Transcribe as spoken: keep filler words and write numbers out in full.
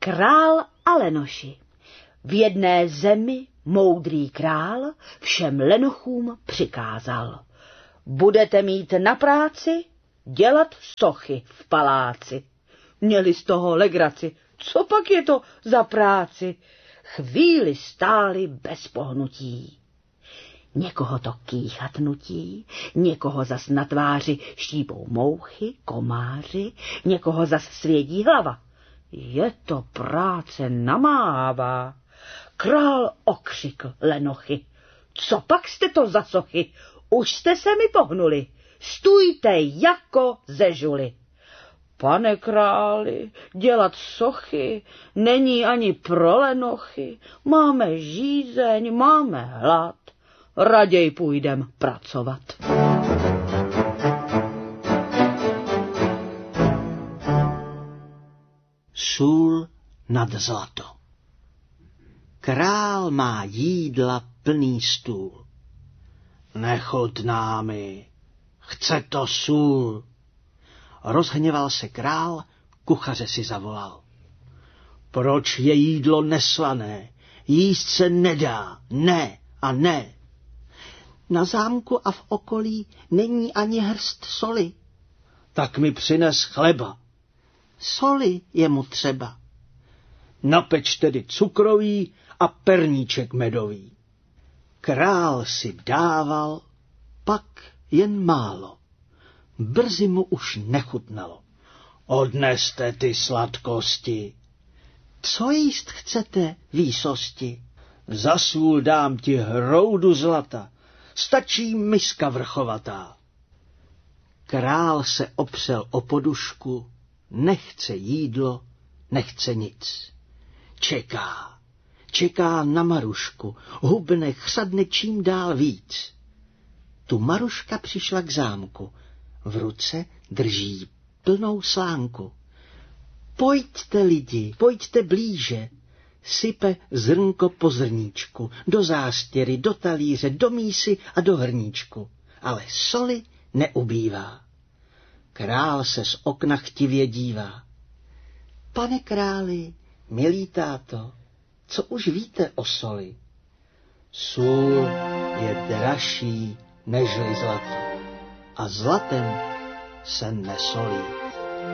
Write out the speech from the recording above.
Král a lenoši. V jedné zemi moudrý král všem lenochům přikázal. Budete mít na práci dělat sochy v paláci. Měli z toho legraci. Co pak je to za práci? Chvíli stáli bez pohnutí. Někoho to kýchat nutí, někoho zas na tváři štípou mouchy, komáři, někoho zas svědí hlava. Je to práce namáhavá. Král okřikl lenochy. Co pak jste to za sochy? Už jste se mi pohnuli. Stůjte jako ze žuly. Pane králi, dělat sochy není ani pro lenochy. Máme žízeň, máme hlad. Raději půjdem pracovat. Sůl nad zlato. Král má jídla plný stůl. Nechutná mi, chce to sůl. Rozhněval se král, kuchaře si zavolal. Proč je jídlo neslané? Jíst se nedá, ne a ne. Na zámku a v okolí není ani hrst soli. Tak mi přines chleba. Soli je mu třeba. Napeč tedy cukrový a perníček medový. Král si dával, pak jen málo. Brzy mu už nechutnalo. Odneste ty sladkosti. Co jíst chcete, výsosti? Za sůl dám ti hroudu zlata, stačí miska vrchovatá. Král se opřel o podušku, nechce jídlo, nechce nic. Čeká, čeká na Marušku, hubne, chřadne čím dál víc. Tu Maruška přišla k zámku, v ruce drží plnou slánku. Pojďte lidi, pojďte blíže, sype zrnko po zrníčku, do zástěry, do talíře, do mísy a do hrníčku, ale soli neubývá. Král se z okna chtivě dívá. Pane králi, milý táto, co už víte o soli? Sůl je dražší nežli zlato a zlatem se nesolí.